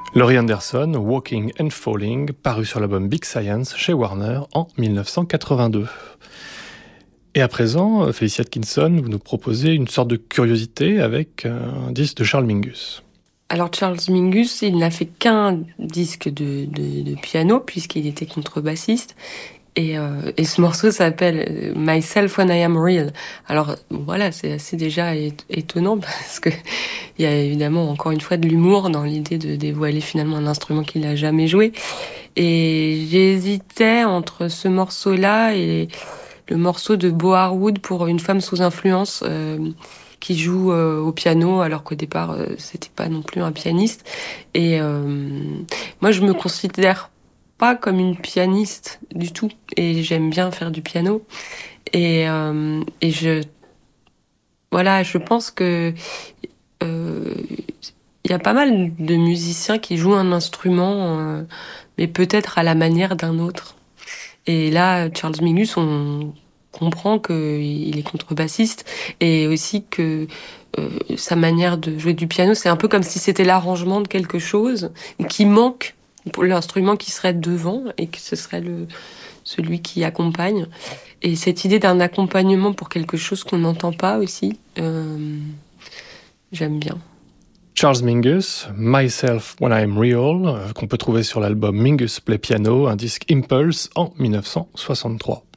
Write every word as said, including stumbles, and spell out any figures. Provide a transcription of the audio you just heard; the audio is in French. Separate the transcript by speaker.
Speaker 1: Laurie Anderson, Walking and Falling, paru sur l'album Big Science chez Warner en dix-neuf cent quatre-vingt-deux. Et à présent, Felicia Atkinson, vous nous proposez une sorte de curiosité avec un disque de Charles Mingus.
Speaker 2: Alors Charles Mingus, il n'a fait qu'un disque de, de, de piano puisqu'il était contrebassiste. Et, euh, et ce morceau s'appelle Myself When I Am Real. Alors voilà, c'est assez déjà étonnant parce que il y a évidemment encore une fois de l'humour dans l'idée de dévoiler finalement un instrument qu'il n'a jamais joué. Et j'hésitais entre ce morceau-là et le morceau de Bo Harwood pour Une femme sous influence, euh, qui joue euh, au piano alors qu'au départ euh, c'était pas non plus un pianiste. Et euh, moi je me considère pas comme une pianiste du tout, et j'aime bien faire du piano, et euh, et je voilà je pense que euh, il y a pas mal de musiciens qui jouent un instrument, euh, mais peut-être à la manière d'un autre. Et là, Charles Mingus, on comprend qu'il est contrebassiste, et aussi que euh, sa manière de jouer du piano, c'est un peu comme si c'était l'arrangement de quelque chose qui manque pour l'instrument qui serait devant, et que ce serait le, celui qui accompagne. Et cette idée d'un accompagnement pour quelque chose qu'on n'entend pas aussi, euh, j'aime bien.
Speaker 1: Charles Mingus, Myself When I'm Real, qu'on peut trouver sur l'album Mingus Play Piano, un disque Impulse en dix-neuf cent soixante-trois.